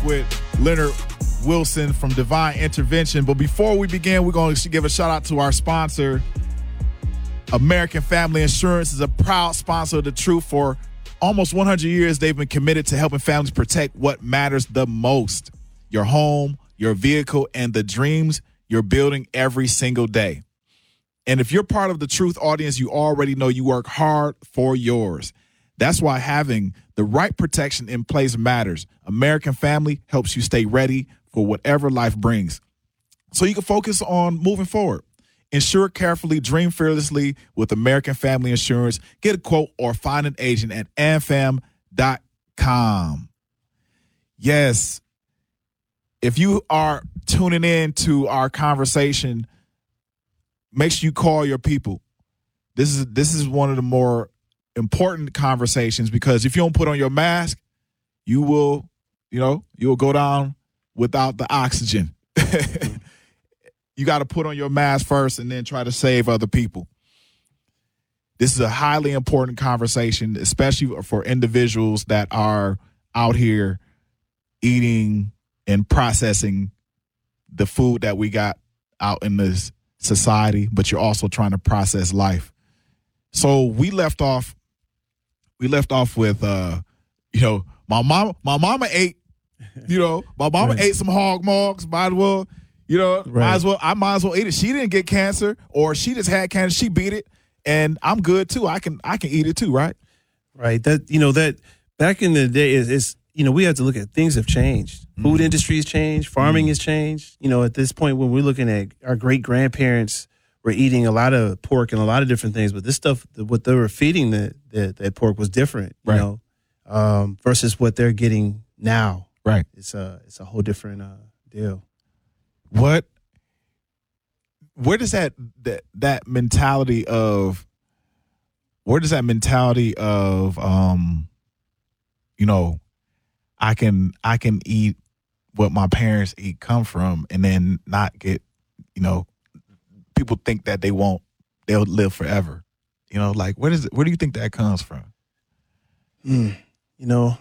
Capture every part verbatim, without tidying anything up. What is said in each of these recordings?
with Leonard Wilson from Divine Intervention. But before we begin, we're going to give a shout out to our sponsor. American Family Insurance is a proud sponsor of The Truth. For almost one hundred years, they've been committed to helping families protect what matters the most: your home, your vehicle, and the dreams you're building every single day. And if you're part of the Truth audience, you already know you work hard for yours. That's why having the right protection in place matters. American Family helps you stay ready for whatever life brings, so you can focus on moving forward. Insure carefully, dream fearlessly with American Family Insurance. Get a quote or find an agent at amfam dot com. Yes, if you are tuning in to our conversation, make sure you call your people. This is this is one of the more important conversations, because if you don't put on your mask, you will, you know, you will go down without the oxygen. You got to put on your mask first and then try to save other people. This is a highly important conversation, especially for individuals that are out here eating and processing the food that we got out in this society, but you're also trying to process life. So we left off We left off with, uh, you know, my mama. My mama ate, you know, my mama right. ate some hog mugs. Might as well, you know, right. might as well. I might as well eat it. She didn't get cancer, or she just had cancer. She beat it, and I'm good too. I can, I can eat it too, right? Right. That you know that back in the day is, is you know we have to look at things have changed. Mm-hmm. Food industry has changed. Farming mm-hmm. has changed. You know, at this point when we're looking at our great grandparents. We're eating a lot of pork and a lot of different things, but this stuff, what they were feeding the, the that pork was different, you right. know, um, versus what they're getting now. Right. It's a it's a whole different uh, deal. What? Where does that that that mentality of? Where does that mentality of um, you know, I can I can eat what my parents eat come from, and then not get, you know. People think that they won't, they'll live forever. You know, like, where does it, where do you think that comes from? Mm, you know,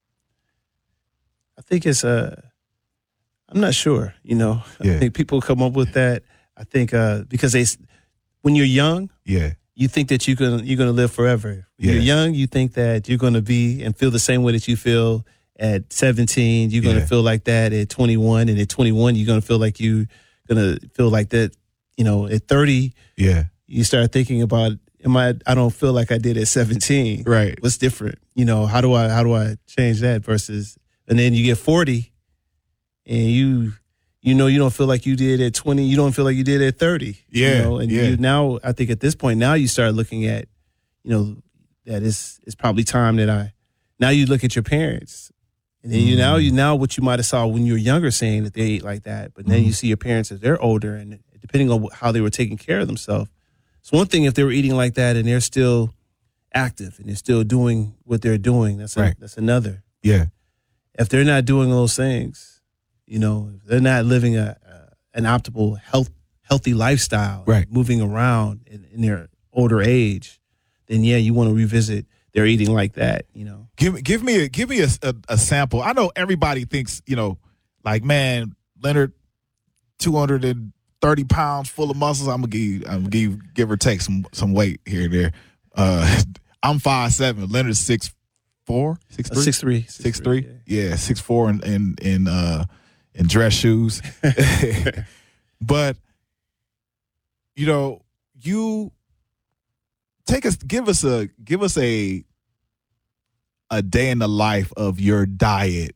I think it's, uh, I'm not sure, you know. Yeah. I think people come up with that. I think uh, because they, when you're young, yeah, you think that you're going you're gonna live forever. When yeah. you're young, you think that you're going to be and feel the same way that you feel at seventeen. You're going to yeah. feel like that at twenty-one. And at twenty-one, you're going to feel like you're going to feel like that. You know, at thirty, yeah, you start thinking about, am I, I don't feel like I did at seventeen. Right. What's different? You know, how do I, how do I change that versus, and then you get forty and you, you know, you don't feel like you did at twenty. You don't feel like you did at thirty. Yeah. You know? And yeah. you now, I think at this point, now you start looking at, you know, that it's, it's probably time that I, now you look at your parents. And then you now, you now what you might have saw when you were younger saying that they ate like that. But then mm. you see your parents as they're older and depending on how they were taking care of themselves. It's one thing if they were eating like that and they're still active and they're still doing what they're doing. That's a, right. that's another. Yeah. If they're not doing those things, you know, if they're not living a, a an optimal health healthy lifestyle, right. moving around in, in their older age, then yeah, you want to revisit their eating like that. You know, give give me a give me a, a, a sample. I know everybody thinks, you know, like, man, Leonard, two hundred and thirty pounds full of muscles. I'm gonna give you, I'm gonna give you, give or take some some weight here and there. Uh, I'm five seven. Leonard's six four, six three, six three, six three. Yeah, six four in in in uh in dress shoes. But you know, you take us, give us a give us a a day in the life of your diet.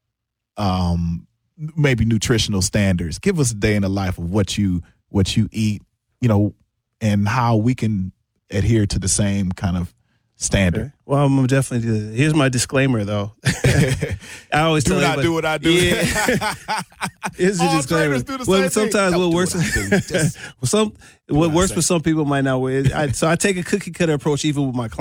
Um. Maybe nutritional standards. Give us a day in the life of what you what you eat, you know, and how we can adhere to the same kind of standard. Okay. Well, I'm gonna definitely do that. Here's my disclaimer, though. I always do tell not you, do what I do. Yeah. Here's a All disclaimer. Do the well, same sometimes thing. what works, what, well, some what, what works for some people might not work. I, so I take a cookie cutter approach even with my clients.